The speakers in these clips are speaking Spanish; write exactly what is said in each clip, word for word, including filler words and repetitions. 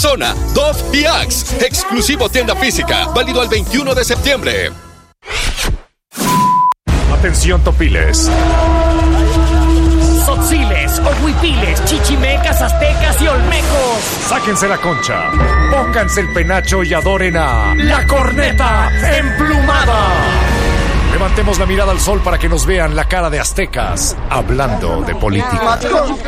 Rexona, Dove y Axe. Exclusivo tienda física. Válido al veintiuno de septiembre. Atención, topiles. Tzotziles, ohuipiles, chichimecas, aztecas y olmecos. Sáquense la concha, pónganse el penacho y adoren a la corneta emplumada. Levantemos la mirada al sol para que nos vean la cara de aztecas hablando de política.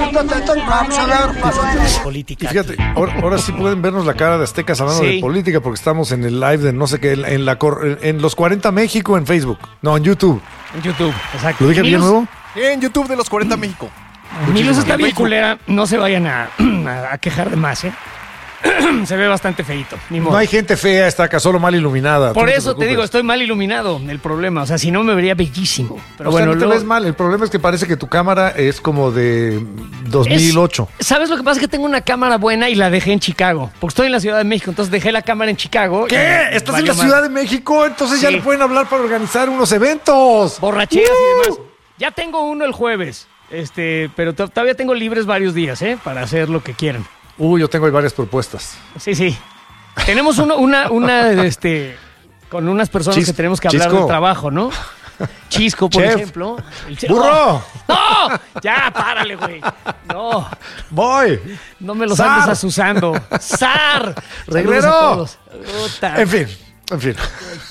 Política. Fíjate, ahora, ahora sí pueden vernos la cara de aztecas hablando Sí. de política porque estamos en el live de no sé qué, en, la, cor- en los cuarenta México en Facebook. No, en YouTube. En YouTube, exacto. ¿Lo dije bien nuevo? En YouTube de los cuarenta México. Mi luz está bien México. culera. No se vayan a, a quejar de más, ¿eh? Se ve bastante feito. Ni modo. No hay gente fea, está acá, solo mal iluminada. Por Tú no eso te preocupes. digo, estoy mal iluminado. El problema, o sea, si no me vería bellísimo. Pero O sea, bueno, no te luego- ves mal. El problema es que parece que tu cámara es como de dos mil ocho. Es- ¿Sabes lo que pasa? Es que tengo una cámara buena y la dejé en Chicago. Porque estoy en la Ciudad de México, entonces dejé la cámara en Chicago. ¿Qué? y ¿Estás en valió la más. Ciudad de México? Entonces ya Sí. le pueden hablar para organizar unos eventos. Borracheras ¡Uh! y demás. Ya tengo uno el jueves. Este, pero to- todavía tengo libres varios días, ¿eh? Para hacer lo que quieran. Uy, yo tengo ahí varias propuestas. Sí, sí. Tenemos uno, una, una, este, con unas personas Chis- que tenemos que hablar Chisco. de trabajo, ¿no? Chisco, por Chef. ejemplo. El che- ¡Burro! ¡No! ¡No! Ya, párale, güey. No, ¡Voy! no me los ¡Zar! andes asusando. ¡Zar! ¡Reglero! Saludos a todos. Puta. En fin, en fin.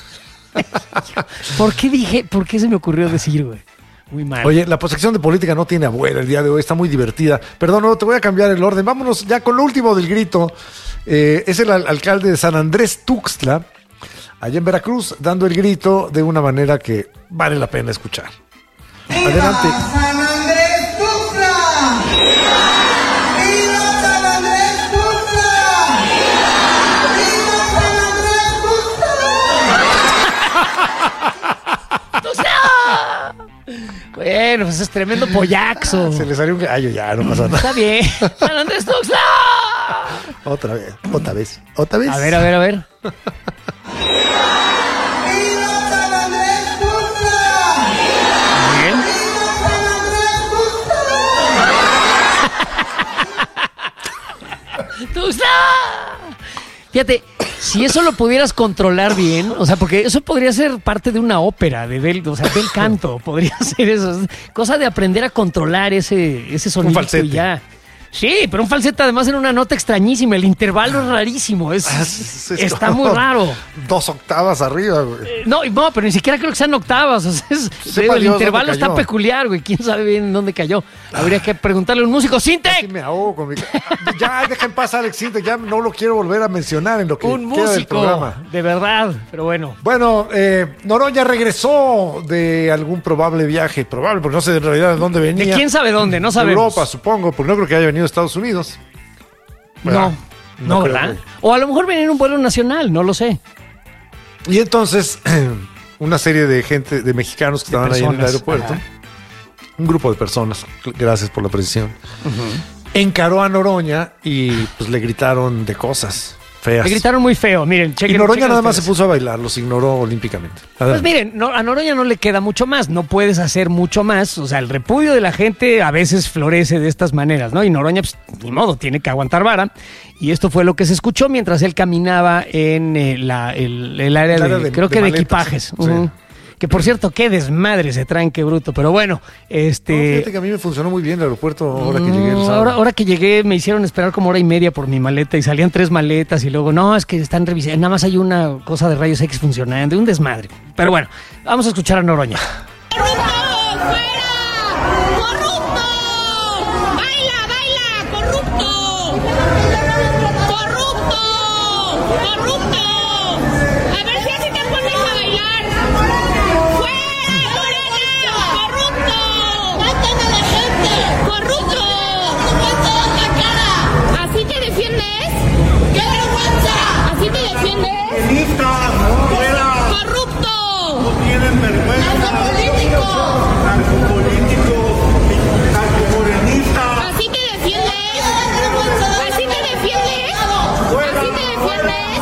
¿Por qué dije, por qué se me ocurrió decir, güey? Muy mal. Oye, la sección de política no tiene abuela el día de hoy, está muy divertida. Perdón, no, te voy a cambiar el orden. Vámonos ya con lo último del grito. Eh, es el al- alcalde de San Andrés Tuxtla, allá en Veracruz, dando el grito de una manera que vale la pena escuchar. Adelante. San Andrés Tuxtla. ¡Viva San Andrés Tuxtla! ¡Viva San Andrés Tuxtla! Bueno, pues es tremendo pollaxo. Se le salió un gallo, ya no pasa nada. Está bien. San Andrés Tuxtla. Otra vez, otra vez, otra vez. A ver, a ver, a ver. ¡Viva San Andrés Tuxtla! Bien. ¡Viva San Andrés Tuxtla! ¡Tuxtla! Fíjate, si eso lo pudieras controlar bien, o sea, porque eso podría ser parte de una ópera, de bel, o sea, del canto, podría ser eso. Cosa de aprender a controlar ese, ese sonido falsete. y ya. Sí, pero un falsete además en una nota extrañísima, el intervalo es rarísimo, es, Ah, es- es está como muy raro. Dos octavas arriba, güey. Eh, No, y no, pero ni siquiera creo que sean octavas. O sea, es- Sepa el Dios intervalo dónde está cayó. peculiar, güey. ¿Quién sabe bien dónde cayó? Habría que preguntarle a un músico. Casi ¡Sintec! me ahogo con mi... Ya, deja en paz a Alex Sintek, ya no lo quiero volver a mencionar en lo que Un queda del músico, programa. de verdad. Pero bueno. Bueno, eh, Noroña regresó de algún probable viaje, probable, porque no sé en realidad de dónde venía. ¿De quién sabe dónde? No De sabemos. Europa, supongo, porque no creo que haya venido a Estados Unidos. No, ¿Verdad? no, No creo ¿verdad? que- O a lo mejor venía en un vuelo nacional, no lo sé. Y entonces, una serie de gente, de mexicanos que De estaban ahí en el personas, aeropuerto, ajá. un grupo de personas, gracias por la precisión, encaró a Noroña y pues le gritaron de cosas feas. Me gritaron muy feo. Miren, chequen. Y Noroña chequen nada más se ustedes. puso a bailar, los ignoró olímpicamente. Pues Adelante. miren, no- a Noroña no le queda mucho más, no puedes hacer mucho más, o sea, el repudio de la gente a veces florece de estas maneras, ¿no? Y Noroña, pues, ni modo, tiene que aguantar vara, y esto fue lo que se escuchó mientras él caminaba en eh, la, el, el área, El de, área de- creo de que de maletas, equipajes. sí. Ujú. Que por cierto, qué desmadre se traen, qué bruto, pero bueno, No, este... fíjate que a mí me funcionó muy bien el aeropuerto ahora que llegué el Mm, sábado. Ahora, ahora que llegué me hicieron esperar como hora y media por mi maleta y salían tres maletas y luego, no, es que están revisando, nada más hay una cosa de rayos X funcionando, un desmadre. Pero bueno, vamos a escuchar a Noroña. ¡Corrupto! ¡Fuera! ¡Corrupto! ¡Baila, baila! ¡Corrupto! ¡Corrupto! ¡Corrupto! A ver si así te pones a bailar. ¡Fuera, Morena! ¡Corrupto! ¡Matan a la gente! ¡Corrupto! ¡Qué vergüenza cara! ¿Así te defiendes? ¡Qué vergüenza! ¿Así te defiendes? ¡Corrupto! No tienen vergüenza. ¡Narcopolítico! Narcopolítico, narcomorenista. ¿Así te defiendes? ¿Así te defiendes? ¿Así te defiendes?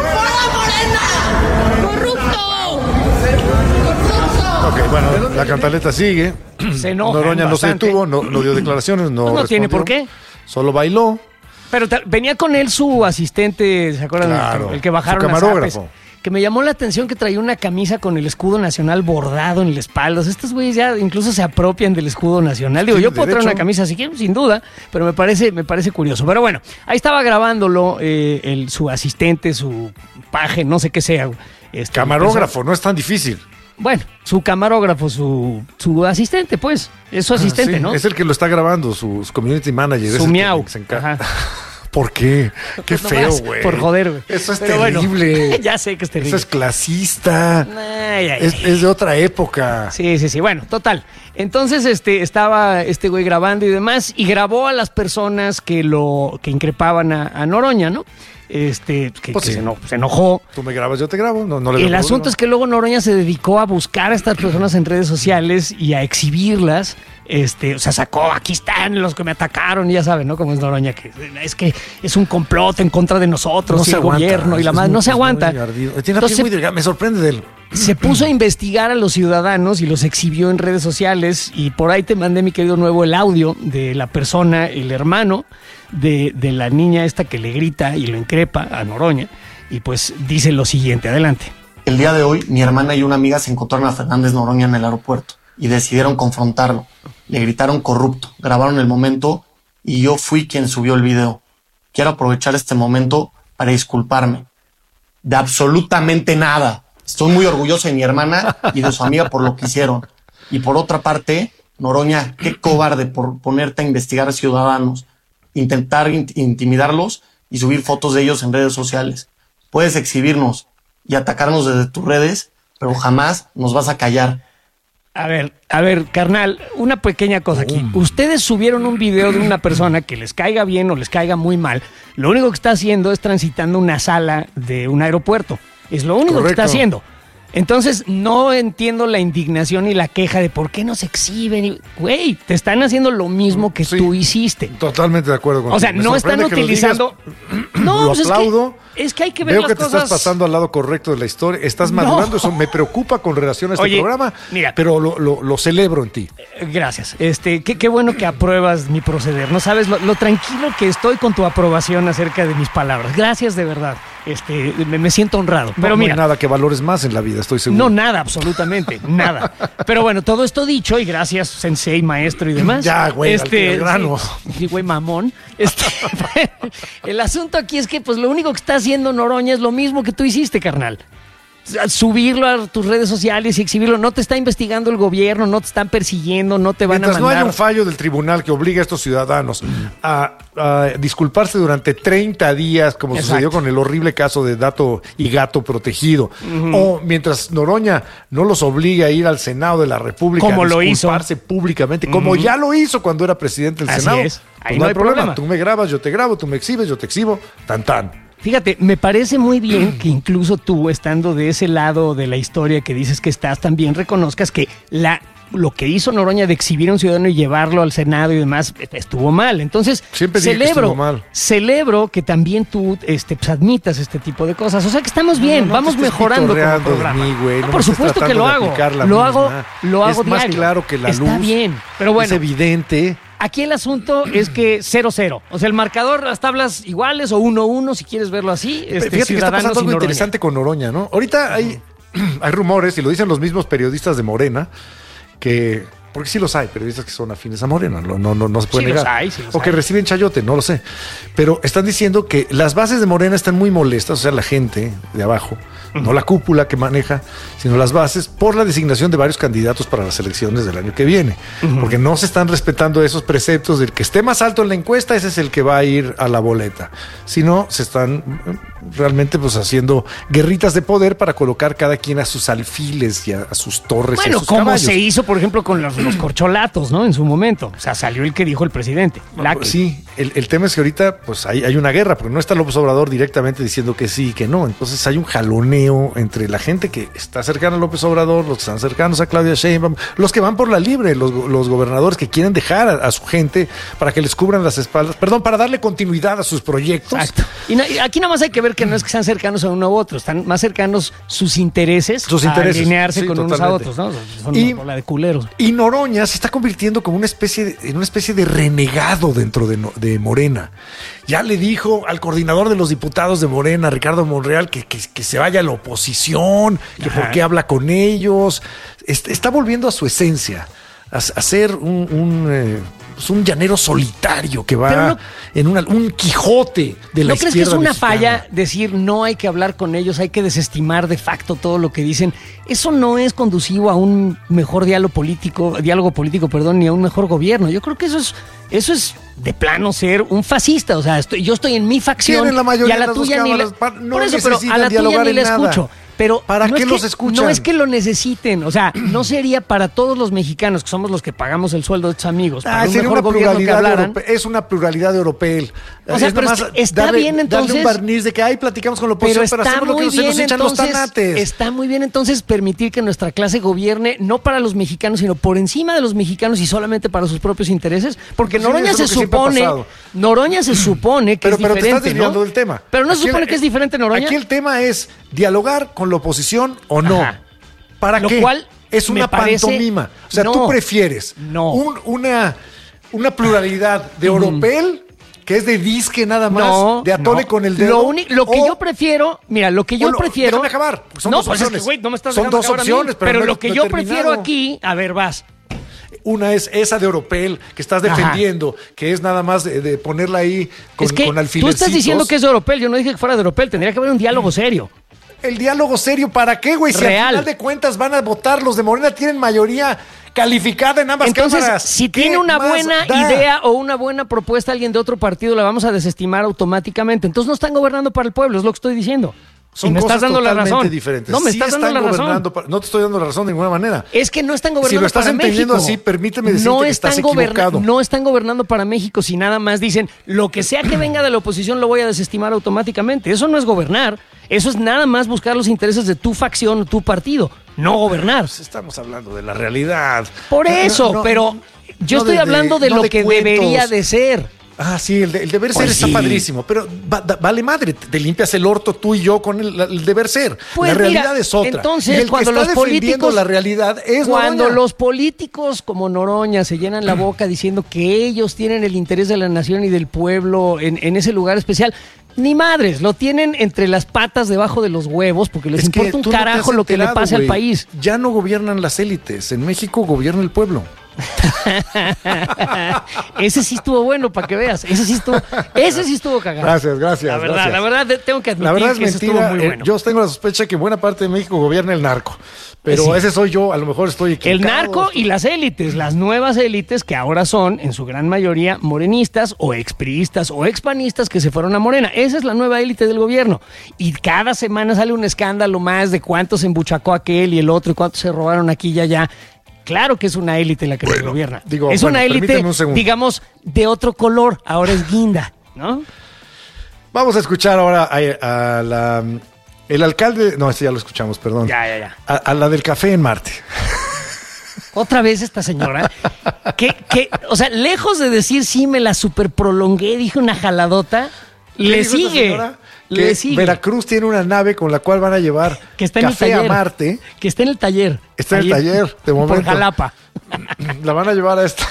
¡Fuera, Morena! ¡Corrupto! ¡Corrupto! Ok, bueno, la cantaleta sigue. Se enojan Noroña no se bastante. detuvo, no, no dio declaraciones, no Pues no tiene respondió. por qué. Solo bailó. Pero ta- venía con él su asistente, ¿se acuerdan? Claro, El que bajaron su las camarógrafo. apes. Que me llamó la atención que traía una camisa con el escudo nacional bordado en la espalda. O sea, estos güeyes ya incluso se apropian del escudo nacional. Digo, Sí, yo puedo traer derecho. una camisa así que sin duda, pero me parece, me parece curioso. Pero bueno, ahí estaba grabándolo eh, el, su asistente, su paje, no sé qué sea. Este, Camarógrafo, no es tan difícil. Bueno, su camarógrafo, su, su asistente, pues. Es su asistente, Sí, ¿no? Es el que lo está grabando, su, su community manager. es Su el que miau. se encarga. Ajá. ¿Por qué? Qué Nomás feo, güey. Por joder, güey. Eso es Pero bueno, terrible. ya sé que es terrible. Eso es clasista. Ay, ay, Es, ay. es de otra época. Sí, sí, sí. Bueno, total. Entonces, este, estaba este güey grabando y demás, y grabó a las personas que lo, que increpaban a, a Noroña, ¿no? Este, que, Pues que sí. se, eno- se enojó. Tú me grabas, yo te grabo. No, no le El asunto es que luego Noroña se dedicó a buscar a estas personas en redes sociales y a exhibirlas. Este, o sea, sacó, aquí están los que me atacaron, y ya saben, ¿no? Como es Noroña, que es que es un complot en contra de nosotros, no y se el aguanta. gobierno y la Es madre, muy- no se es muy aguanta. ardido. Tiene la piel Entonces, muy delgada, me sorprende de él. se puso a investigar a los ciudadanos y los exhibió en redes sociales, y por ahí te mandé, mi querido Nuevo, el audio de la persona, el hermano de, de la niña esta que le grita y lo increpa a Noroña, y pues dice lo siguiente, adelante. El día de hoy, mi hermana y una amiga se encontraron a Fernández Noroña en el aeropuerto y decidieron confrontarlo. Le gritaron corrupto, grabaron el momento y yo fui quien subió el video. Quiero aprovechar este momento para disculparme. De absolutamente nada. Estoy muy orgulloso de mi hermana y de su amiga por lo que hicieron. Y por otra parte, Noroña, qué cobarde por ponerte a investigar a ciudadanos, intentar int- intimidarlos y subir fotos de ellos en redes sociales. Puedes exhibirnos y atacarnos desde tus redes, pero jamás nos vas a callar. A ver, a ver, carnal, una pequeña cosa aquí. Ustedes subieron un video de una persona que les caiga bien o les caiga muy mal. Lo único que está haciendo es transitando una sala de un aeropuerto. Es lo único Correcto. que está haciendo. Entonces, no entiendo la indignación y la queja de por qué no se exhiben. Y, güey, te están haciendo lo mismo que Sí. tú hiciste. Totalmente de acuerdo contigo. O sea, Me no están sorprende que lo utilizando... digas. No, Lo pues es que- aplaudo. Es que hay que ver Veo las que te cosas... estás pasando al lado correcto de la historia. Estás No. madurando. Eso me preocupa con relación a este Oye, programa. mira. Pero lo, lo- lo celebro en ti. Gracias. Este, qué, qué bueno que apruebas mi proceder. No sabes lo, lo tranquilo que estoy con tu aprobación acerca de mis palabras. Gracias de verdad. Este, me, me siento honrado. Pero no, mira, no hay nada que valores más en la vida, estoy seguro. no nada, absolutamente, nada. Pero bueno, todo esto dicho, y gracias, sensei, maestro y demás. Ya, güey, al este, al grano. Sí, sí, güey, mamón. Este, el asunto aquí es que, pues, lo único que está haciendo Noroña es lo mismo que tú hiciste, carnal. Subirlo a tus redes sociales y exhibirlo. No te está investigando el gobierno, no te están persiguiendo, no te van Mientras a no mandar. haya un fallo del tribunal que obligue a estos ciudadanos a, a disculparse durante treinta días, como Exacto. sucedió con el horrible caso de Dato y Gato Protegido, o mientras Noroña no los obligue a ir al Senado de la República Como a lo hizo. disculparse públicamente, como ya lo hizo cuando era presidente del Así Senado, es. pues Ahí no, hay problema. problema. Tú me grabas, yo te grabo, tú me exhibes, yo te exhibo, tan tan. Fíjate, me parece muy bien que incluso tú, estando de ese lado de la historia que dices que estás, también reconozcas que la lo que hizo Noroña de exhibir a un ciudadano y llevarlo al Senado y demás estuvo mal. Entonces, Siempre dije que celebro, estuvo mal. celebro que también tú este, pues, admitas este tipo de cosas. O sea que estamos bien, No, no vamos te estés mejorando como pitorreando de programa. mí, güey. No, No por me estés supuesto que tratando lo de hago. aplicar la Lo misma. hago, lo hago Es más diario. claro que la Está luz. bien, pero bueno. Es evidente. Aquí el asunto es que cero cero. O sea, el marcador, las tablas iguales o uno uno, si quieres verlo así. Este, Fíjate que está Ciudadanos pasando y algo Noroña. interesante con Noroña, ¿no? Ahorita hay, hay rumores, y lo dicen los mismos periodistas de Morena, que... Porque sí los hay, periodistas que son afines a Morena, no, no, no, no se puede Sí los negar. hay, sí los o que hay. reciben chayote, no lo sé. Pero están diciendo que las bases de Morena están muy molestas, o sea, la gente de abajo, no la cúpula que maneja, sino las bases, por la designación de varios candidatos para las elecciones del año que viene. Porque no se están respetando esos preceptos del que esté más alto en la encuesta, ese es el que va a ir a la boleta. Sino se están eh, realmente pues haciendo guerritas de poder para colocar cada quien a sus alfiles y a, a sus torres. y a Bueno, sus como caballos. se hizo, por ejemplo, con los, los corcholatos, ¿no? En su momento. O sea, salió el que dijo el presidente. La Pues sí, el, el tema es que ahorita pues hay, hay una guerra, porque no está López Obrador directamente diciendo que sí y que no. Entonces hay un jaloneo entre la gente que está cercana a López Obrador, los que están cercanos a Claudia Sheinbaum, los que van por la libre, los, los gobernadores que quieren dejar a, a su gente para que les cubran las espaldas, perdón, para darle continuidad a sus proyectos. Exacto. Y, no- y aquí nada más hay que ver que no es que sean cercanos a uno u otro, están más cercanos sus intereses, Sus a intereses, alinearse sí, con unos a totalmente. otros, ¿no? Son Y- una bola de culeros. Y Noroña se está convirtiendo como una especie de, en una especie de renegado dentro de, no- de de Morena. Ya le dijo al coordinador de los diputados de Morena, Ricardo Monreal, que, que, que se vaya a la oposición, que Ajá. por qué habla con ellos. Est- está volviendo a su esencia, a, a ser un, un, eh, pues un llanero solitario que va Pero no- en una, un Quijote de la ¿No crees que es izquierda una mexicana? falla decir no hay que hablar con ellos, hay que desestimar de facto todo lo que dicen? Eso no es conducivo a un mejor diálogo político, diálogo político, perdón, ni a un mejor gobierno. Yo creo que eso es, eso es de plano ser un fascista. O sea, estoy, yo estoy en mi facción Tienen la mayoría y a la de las dos tuya ni la, cámaras, pa- no por eso, pero a necesitan la tuya dialogar ni en la nada. escucho. Pero ¿Para no qué es los que- escuchan? No es que lo necesiten, o sea, no sería para todos los mexicanos, que somos los que pagamos el sueldo de estos amigos, para Ah, un sería mejor una gobierno que pluralidad hablaran. europea, es una pluralidad europea. O sea, Es pero nomás es que está darle- bien, darle entonces- un barniz de que ahí platicamos con la Pero oposición, pero, está hacemos lo que muy se nos bien hinchan los entonces, tanates. está muy bien entonces permitir que nuestra clase gobierne no para los mexicanos, sino por encima de los mexicanos y solamente para sus propios intereses, porque Sí, Noroña eso es se lo que siempre ha supone, pasado. Noroña se supone que Pero, es pero te diferente, estás desviando ¿no? del tema. Pero no se Aquí supone el- que es diferente Noroña. Aquí el tema es dialogar con la oposición o no. Ajá. ¿Para Lo qué? cual es me una parece- pantomima. O sea, No. tú prefieres No. un- una, una pluralidad de Oropel, que es de disque nada más, No, de atole no. con el dedo. Lo, uni- lo que o- yo prefiero, mira, lo que yo o lo- prefiero. déjame acabar, porque son no, dos pues es que, opciones. güey, no me estás Son dejando dos acabar a mí, opciones, pero pero no- lo que no he yo terminado. prefiero aquí, a ver, vas. Una es esa de Oropel, que estás Ajá. defendiendo, que es nada más de, de ponerla ahí con, es que con tú alfilercitos. estás diciendo que es de Oropel, yo no dije que fuera de Oropel, tendría que haber un diálogo serio. El diálogo serio, ¿para qué, güey? Si Real. al final de cuentas van a votar, los de Morena tienen mayoría calificada en ambas Entonces, cámaras. si ¿Qué tiene una más buena da? idea o una buena propuesta alguien de otro partido, la vamos a desestimar automáticamente. Entonces no están gobernando para el pueblo, es lo que estoy diciendo. Son y me cosas estás dando la totalmente razón. diferentes. No, me Sí estás dando están la razón. gobernando para- no te estoy dando la razón de ninguna manera. Es que no están gobernando Si lo estás para entendiendo México. así, permíteme decirte no que estás están goberna- equivocado. No están gobernando para México si nada más dicen lo que sea que venga de la oposición lo voy a desestimar automáticamente. Eso no es gobernar. Eso es nada más buscar los intereses de tu facción o tu partido, no gobernar. Pues estamos hablando de la realidad. Por No, eso, no, pero no, yo no estoy de- hablando de no lo de que cuentos. debería de ser. Ah, sí, el, de- el deber ser Pues está sí. padrísimo, pero va- da- vale madre, te, te limpias el orto tú y yo con el, el deber ser. Pues la realidad mira, es otra. entonces, y el cuando que está los defendiendo políticos- la realidad es Cuando Noroña. los políticos como Noroña se llenan la boca diciendo que ellos tienen el interés de la nación y del pueblo en, en ese lugar especial, ni madres, lo tienen entre las patas debajo de los huevos porque les Es que importa un tú no te has carajo lo que le enterado, pase al güey. país. Ya no gobiernan las élites, en México gobierna el pueblo. Ese sí estuvo bueno para que veas. Ese sí estuvo, ese sí estuvo cagado. Gracias, gracias. La verdad, gracias. la verdad de- tengo que admitir La verdad es que ese mentira. estuvo muy eh, bueno. Yo tengo la sospecha que buena parte de México gobierna el narco. Pero Sí. ese soy yo, a lo mejor estoy El equivocado. narco y las élites, las nuevas élites que ahora son, en su gran mayoría, morenistas o expriistas o expanistas que se fueron a Morena. Esa es la nueva élite del gobierno. Y cada semana sale un escándalo más de cuánto se embuchacó aquel y el otro y cuánto se robaron aquí y allá. Claro que es una élite la que nos gobierna. digo, es bueno, una élite, permíteme un segundo. digamos, de otro color. Ahora es guinda, ¿no? Vamos a escuchar ahora a, a la... El alcalde... No, este ya lo escuchamos, perdón. Ya, ya, ya. A, a la del café en Marte. Otra vez esta señora, que, que, o sea, lejos de decir sí me la super prolongué, dije una jaladota, ¿Qué le dijo esta sigue, señora? le Que sigue. Veracruz tiene una nave con la cual van a llevar Que está en el café a taller. Marte. Que está en el taller. Está en el Ahí taller, de momento. Por Jalapa. La van a llevar a esta...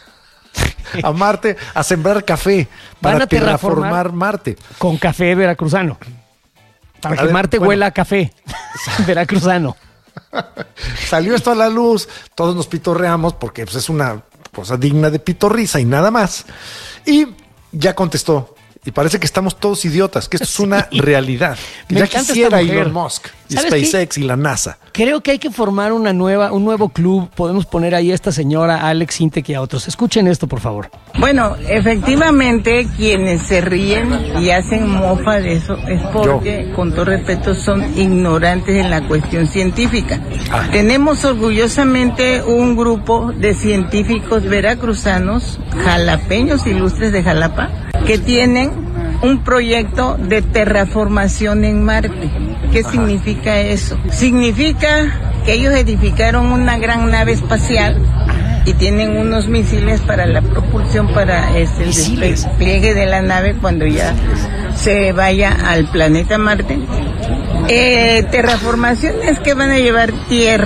a Marte a sembrar café Van para a terraformar. terraformar Marte. Con café veracruzano. Para A que ver, Marte bueno. huela a café veracruzano. Salió esto a la luz, todos nos pitorreamos porque pues, es una cosa digna de pitorrisa y nada más. Y ya contestó. Y parece que estamos todos idiotas, que esto es una realidad. Me ya encanta quisiera esta mujer. Elon Musk y ¿Sabes qué? SpaceX y la NASA. Creo que hay que formar una nueva, un nuevo club. Podemos poner ahí a esta señora, a Alex Sintek y a otros. Escuchen esto, por favor. Bueno, efectivamente, quienes se ríen y hacen mofa de eso es porque, con todo respeto, son ignorantes en la cuestión científica. Ah. Tenemos orgullosamente un grupo de científicos veracruzanos, jalapeños ilustres de Jalapa, que tienen un proyecto de terraformación en Marte. ¿Qué significa eso? Significa que ellos edificaron una gran nave espacial y tienen unos misiles para la propulsión para este, el ¿Misiles? despliegue de la nave cuando ya se vaya al planeta Marte. Eh, terraformación es que van a llevar tierra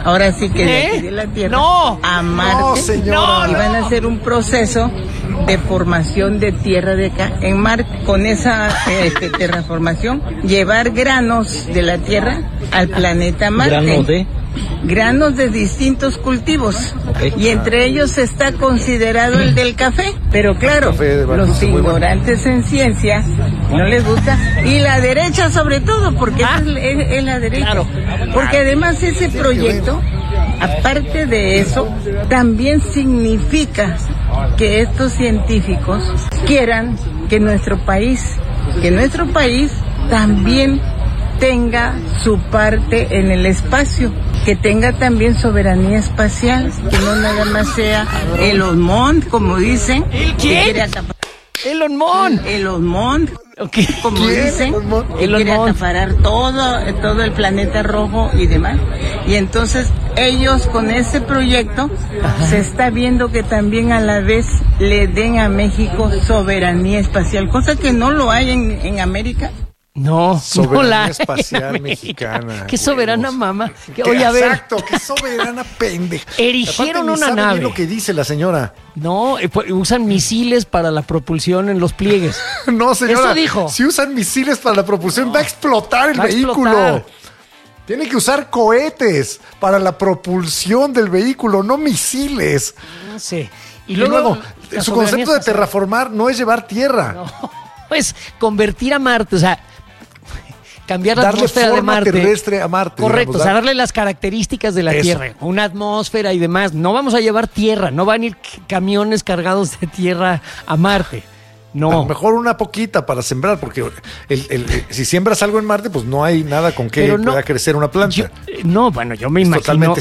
ahora sí que de ¿Eh? aquí de la Tierra No. a Marte. No, señora. Y van a hacer un proceso de formación de tierra de acá en Marte. Con esa este, terraformación, llevar granos de la Tierra al planeta Marte. ¿Granos de? Granos de distintos cultivos. Okay. Y entre ellos está considerado el del café. Pero claro, Café de los Veracruz, muy bueno. ignorantes en ciencia no les gusta. Y la derecha sobre todo, porque Ah. esa es, es- es la derecha. Claro. Porque además ese proyecto, aparte de eso, también significa que estos científicos quieran que nuestro país, que nuestro país también tenga su parte en el espacio, que tenga también soberanía espacial, que no nada más sea Elon Musk, como dicen. ¿El que quién? quiere acapar- Elon Musk. Elon Musk, Ok. como ¿Quién? dicen, Elon Musk. que Elon quiere Musk. acaparar todo, todo el planeta rojo y demás. Y entonces ellos con ese proyecto se está viendo que también a la vez le den a México soberanía espacial, cosa que no lo hay en, en América. No, Soberanía no la hay espacial en América. mexicana, Qué soberana huevos. mamá. Que, oye, a ver, Exacto, qué soberana pendeja. Erigieron Aparte, ni una sabe nave. bien lo que dice la señora. no, eh, pues, usan misiles para la propulsión en los pliegues. No, señora. Eso dijo. Si usan misiles para la propulsión, va a explotar el Va a vehículo. explotar. Tiene que usar cohetes para la propulsión del vehículo, no misiles. No sé. Y luego, la su soberanía concepto de espacial. terraformar no es llevar tierra. No, pues convertir a Marte, o sea, cambiar la Darle atmósfera de forma Marte. terrestre a Marte. Correcto, digamos, o sea, dar- darle las características de la Eso. Tierra, una atmósfera y demás. No vamos a llevar tierra, no van a ir c- camiones cargados de tierra a Marte. A lo No. mejor una poquita para sembrar, porque el- el- el- si siembras algo en Marte, pues no hay nada con que Pero no- pueda crecer una planta. Yo- eh, no, bueno, yo me Es imagino. totalmente